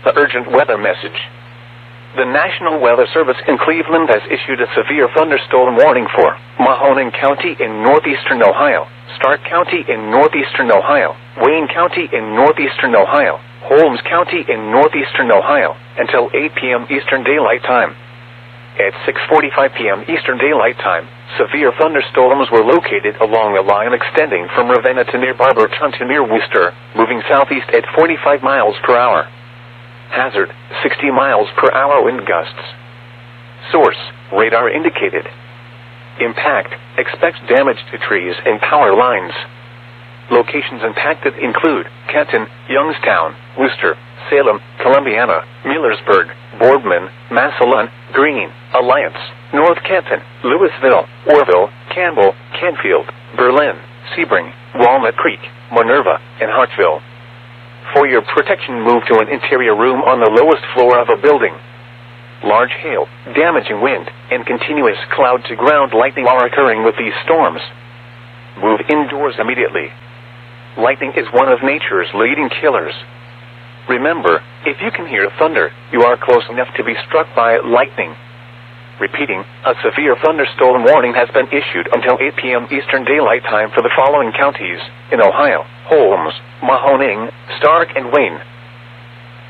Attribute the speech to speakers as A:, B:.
A: the urgent weather message. The National Weather Service in Cleveland has issued a severe thunderstorm warning for Mahoning County in northeastern Ohio, Stark County in northeastern Ohio, Wayne County in northeastern Ohio, Holmes County in northeastern Ohio, until 8 p.m. Eastern Daylight Time. At 6:45 p.m. Eastern Daylight Time, severe thunderstorms were located along a line extending from Ravenna to near Barberton to near Worcester, moving southeast at 45 miles per hour. Hazard, 60 miles per hour wind gusts. Source, radar indicated. Impact, expect damage to trees and power lines. Locations impacted include Canton, Youngstown, Worcester, Salem, Columbiana, Millersburg, Boardman, Massillon, Greene, Alliance, North Canton, Louisville, Orville, Campbell, Canfield, Berlin, Sebring, Walnut Creek, Minerva, and Hartsville. For your protection, move to an interior room on the lowest floor of a building. Large hail, damaging wind, and continuous cloud-to-ground lightning are occurring with these storms. Move indoors immediately. Lightning is one of nature's leading killers. Remember, if you can hear thunder, you are close enough to be struck by lightning. Repeating, a severe thunderstorm warning has been issued until 8 p.m. Eastern Daylight Time for the following counties in Ohio: Holmes, Mahoning, Stark, and Wayne.